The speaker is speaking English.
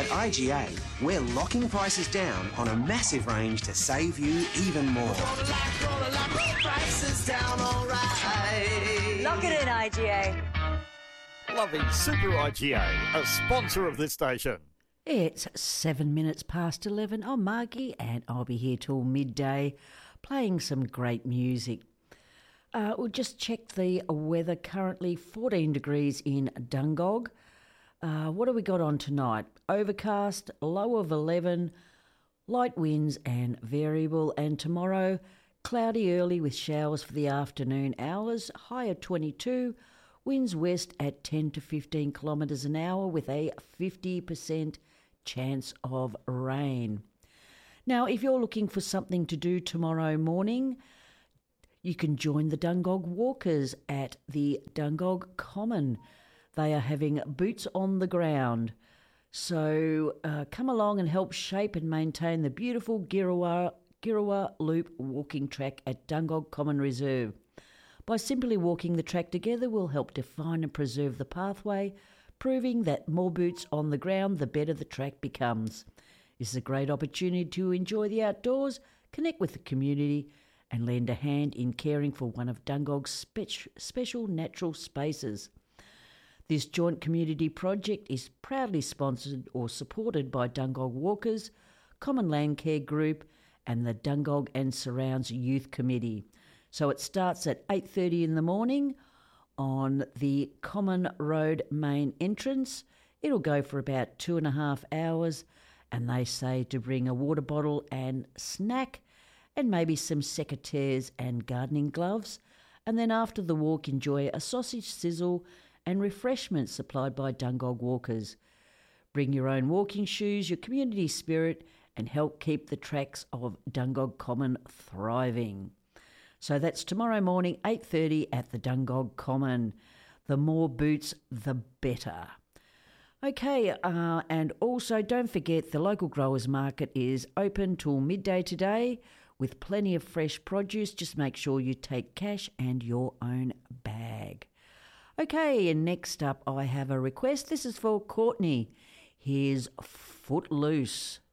At IGA, we're locking prices down on a massive range to save you even more. Prices down, all right. Lock it in, IGA. Loving Super IGA, a sponsor of this station. It's 7 minutes past 11. I'm Margie and I'll be here till midday playing some great music. We'll just check the weather. Currently 14 degrees in Dungog. What have we got on tonight? Overcast, low of 11, light winds and variable. And tomorrow, cloudy early with showers for the afternoon hours, high of 22, winds west at 10 to 15 kilometres an hour with a 50% chance of rain. Now, if you're looking for something to do tomorrow morning, you can join the Dungog Walkers at the Dungog Common. They are having boots on the ground. So come along and help shape and maintain the beautiful Girawa Loop walking track at Dungog Common Reserve. By simply walking the track together, we'll help define and preserve the pathway, proving that more boots on the ground, the better the track becomes. This is a great opportunity to enjoy the outdoors, connect with the community, and lend a hand in caring for one of Dungog's special natural spaces. This joint community project is proudly sponsored or supported by Dungog Walkers, Common Land Care Group and the Dungog and Surrounds Youth Committee. So it starts at 8:30 in the morning on the Common Road main entrance. It'll go for about 2.5 hours, and they say to bring a water bottle and snack and maybe some secateurs and gardening gloves. And then after the walk, enjoy a sausage sizzle and refreshments supplied by Dungog Walkers. Bring your own walking shoes, your community spirit, and help keep the tracks of Dungog Common thriving. So that's tomorrow morning, 8:30 at the Dungog Common. The more boots, the better. Okay, and also don't forget the local growers market is open till midday today with plenty of fresh produce. Just make sure you take cash and your own bag. Okay, and next up I have a request. This is for Courtney. Here's Footloose.